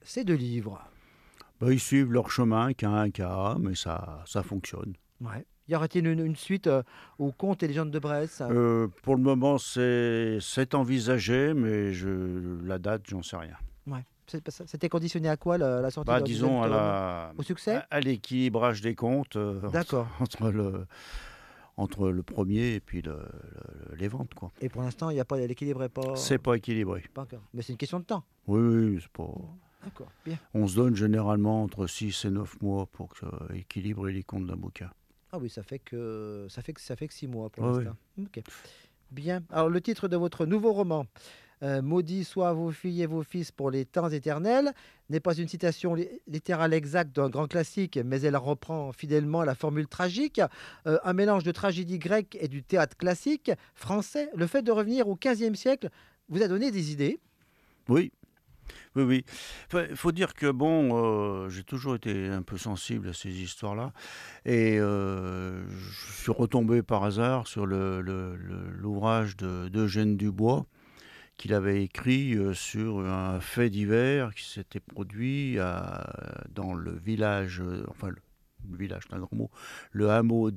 ces deux livres? Bah, ils suivent leur chemin, qu'à un cas, mais ça fonctionne. Ouais. Y aurait-il une suite aux contes et légendes de Bresse? Pour le moment, c'est envisagé, mais la date, j'en sais rien. Ouais. C'était conditionné à quoi la sortie Bah, de leur deuxième disons tome? Au succès? à l'équilibrage des comptes D'accord. entre le premier et puis les ventes, quoi. Et pour l'instant, il y a pas l'équilibre est C'est pas équilibré. pas encore. Mais c'est une question de temps. Oui, oui, c'est pas. D'accord. Bien. On se donne généralement entre 6 et 9 mois pour équilibrer les comptes d'un bouquin. Ah oui, ça fait que 6 mois pour Ouais, l'instant. Ok. Bien. Alors le titre de votre nouveau roman, Maudits soient vos filles et vos fils pour les temps éternels, n'est pas une citation littérale exacte d'un grand classique, mais elle reprend fidèlement la formule tragique, un mélange de tragédie grecque et du théâtre classique français. Le fait de revenir au XVe siècle vous a donné des idées. Oui, oui, oui. Il faut dire que, bon, j'ai toujours été un peu sensible à ces histoires-là. Et je suis retombé par hasard sur l'ouvrage d'Eugène Dubois, qu'il avait écrit sur un fait divers qui s'était produit dans le village, enfin, le village, c'est un grand mot, le hameau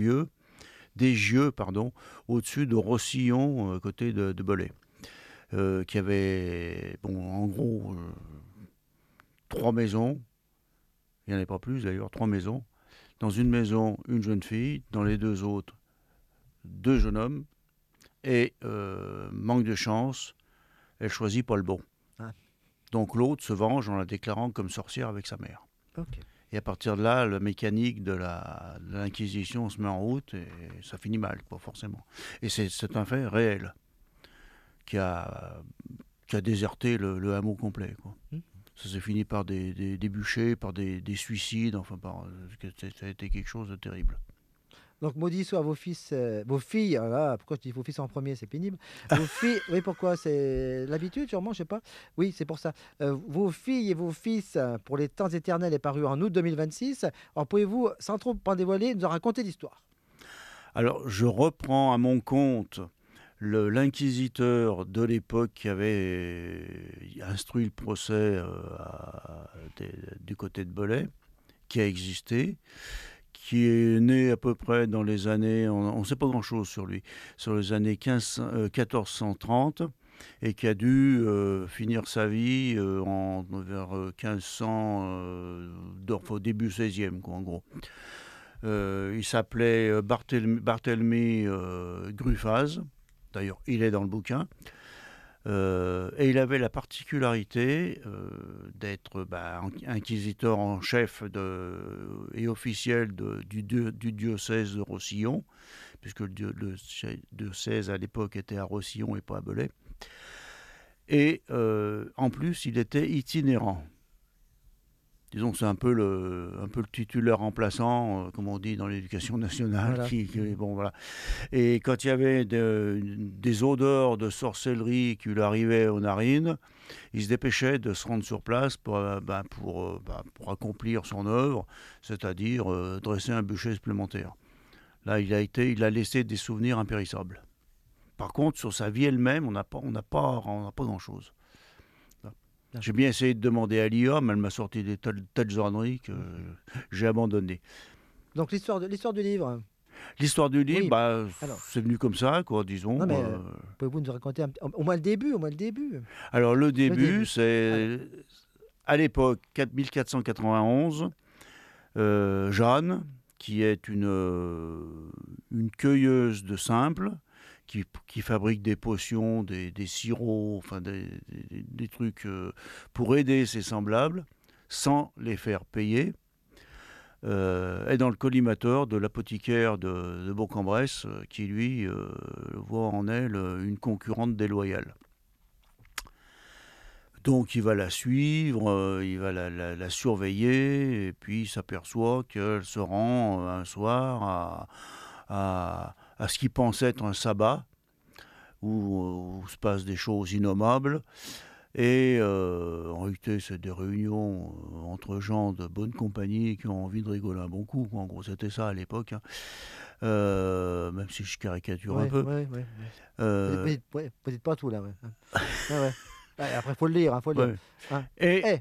des Gieux, pardon, au-dessus de Rossillon, côté de Belay. Qui avait, bon, en gros, 3 maisons. Il n'y en avait pas plus d'ailleurs, 3 maisons. Dans une maison, une jeune fille. Dans les 2 autres, 2 jeunes hommes. Et manque de chance, elle choisit pas le bon. Ah. Donc l'autre se venge en la déclarant comme sorcière avec sa mère. Ok. Et à partir de là, la mécanique de l'Inquisition se met en route et ça finit mal, quoi, forcément. Et c'est un fait réel qui a déserté le hameau complet, quoi. Ça s'est fini par des bûchers, par des suicides, enfin, ça a été quelque chose de terrible. Donc, maudits soient vos fils, vos filles. Ah là, pourquoi je dis vos fils en premier? C'est pénible. Vos filles, oui, pourquoi? C'est l'habitude, sûrement, je sais pas. Oui, c'est pour ça. Vos filles et vos fils, pour les temps éternels, est paru en août 2026. Alors, pouvez-vous, sans trop en dévoiler, nous en raconter l'histoire? Alors, je reprends à mon compte l'inquisiteur de l'époque qui avait instruit le procès du côté de Belay, qui a existé, qui est né à peu près dans les années, on ne sait pas grand-chose sur lui, sur les années 1430, et qui a dû finir sa vie vers 1500, au début 16e, quoi, en gros. Il s'appelait Barthélemy Gruffaz. D'ailleurs, il est dans le bouquin. Et il avait la particularité d'être inquisiteur en chef et officiel du diocèse de Rossillon, puisque le diocèse à l'époque était à Rossillon et pas à Belay. Et en plus, il était itinérant. Disons que c'est un peu le titulaire remplaçant, comme on dit dans l'éducation nationale. Voilà. Bon, voilà. Et quand il y avait des odeurs de sorcellerie qui lui arrivaient aux narines, il se dépêchait de se rendre sur place pour accomplir son œuvre, c'est-à-dire dresser un bûcher supplémentaire. Là, il a laissé des souvenirs impérissables. Par contre, sur sa vie elle-même, on n'a pas grand-chose. J'ai bien essayé de demander à l'IA, mais elle m'a sorti des tas de conneries que j'ai abandonné. Donc, l'histoire du livre. L'histoire du livre, Oui. C'est venu comme ça, quoi, disons. Non, mais pouvez-vous nous raconter au moins le début, Alors, le début, c'est... à l'époque, 1491, Jeanne, qui est une cueilleuse de simples, qui fabrique des potions, des sirops, enfin des trucs pour aider ses semblables, sans les faire payer, est dans le collimateur de l'apothicaire de Bourg-en-Bresse, qui lui voit en elle une concurrente déloyale. Donc il va la suivre, il va la surveiller, et puis il s'aperçoit qu'elle se rend un soir à ce qu'il pense être un sabbat, où se passent des choses innommables. Et en réalité, c'est des réunions entre gens de bonne compagnie qui ont envie de rigoler un bon coup. En gros, c'était ça à l'époque, hein. Même si je caricature un peu. Vous dites pas tout là. Ouais. Ouais. Après, il faut le lire. Ouais. Hein. Et